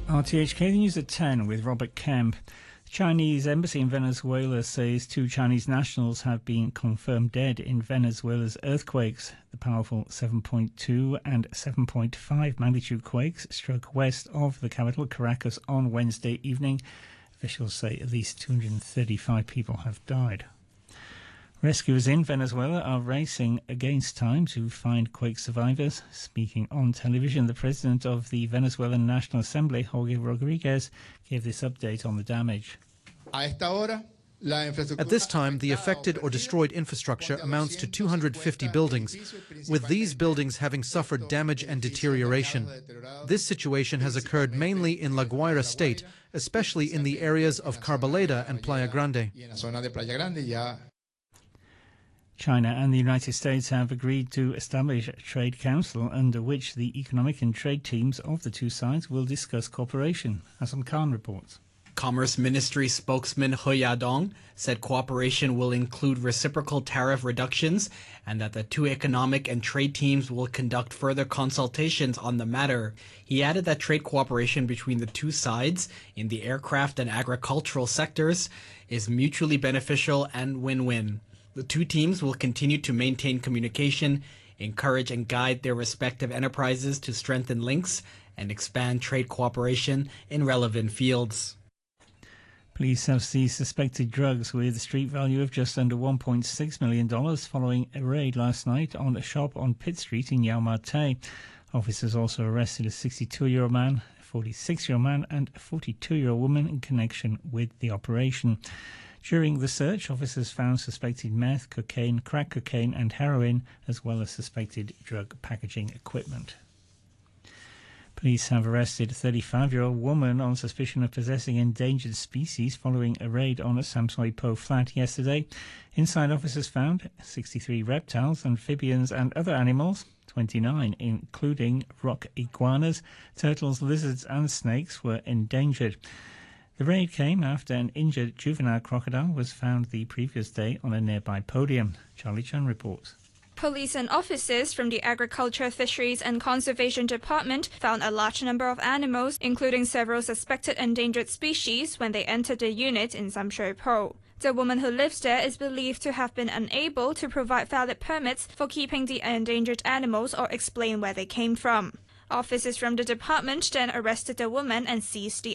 RTHK News at 10 with Robert Kemp. The Chinese embassy in Venezuela says 2 Chinese nationals have been confirmed dead in Venezuela's earthquakes. The powerful 7.2 and 7.5 magnitude quakes struck west of the capital, Caracas, on Wednesday evening. Officials say at least 235 people have died. Rescuers in Venezuela are racing against time to find quake survivors. Speaking on television, the president of the Venezuelan National Assembly, Jorge Rodriguez, gave this update on the damage. At this time, the affected or destroyed infrastructure amounts to 250 buildings, with these buildings having suffered damage and deterioration. This situation has occurred mainly in La Guaira state, especially in the areas of Carbaleda and Playa Grande. China and the United States have agreed to establish a trade council under which the economic and trade teams of the two sides will discuss cooperation. Hassan Khan reports. Commerce Ministry spokesman He Yadong said cooperation will include reciprocal tariff reductions and that the two economic and trade teams will conduct further consultations on the matter. He added that trade cooperation between the two sides in the aircraft and agricultural sectors is mutually beneficial and win-win. The two teams will continue to maintain communication, encourage and guide their respective enterprises to strengthen links and expand trade cooperation in relevant fields. Police have seized suspected drugs with a street value of just under $1.6 million following a raid last night on a shop on Pitt Street in Yau Ma Tei. Officers also arrested a 62-year-old man, a 46-year-old man and a 42-year-old woman in connection with the operation. During the search, officers found suspected meth, cocaine, crack cocaine and heroin, as well as suspected drug packaging equipment. Police have arrested a 35-year-old woman on suspicion of possessing endangered species following a raid on a Sam Soi Po flat yesterday. Inside, officers found 63 reptiles, amphibians and other animals, 29 including rock iguanas, turtles, lizards and snakes were endangered. The raid came after an injured juvenile crocodile was found the previous day on a nearby podium. Charlie Chan reports. Police and officers from the Agriculture, Fisheries and Conservation Department found a large number of animals, including several suspected endangered species, when they entered the unit in Sam Shui Po. The woman who lives there is believed to have been unable to provide valid permits for keeping the endangered animals or explain where they came from. Officers from the department then arrested the woman and seized the